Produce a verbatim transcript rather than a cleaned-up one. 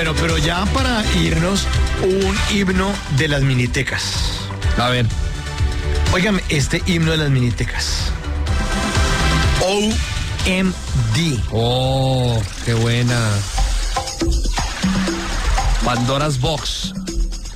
Bueno, pero ya para irnos, un himno de las minitecas. A ver. Óigame, este himno de las minitecas. O M D. Oh, qué buena. Pandora's Box.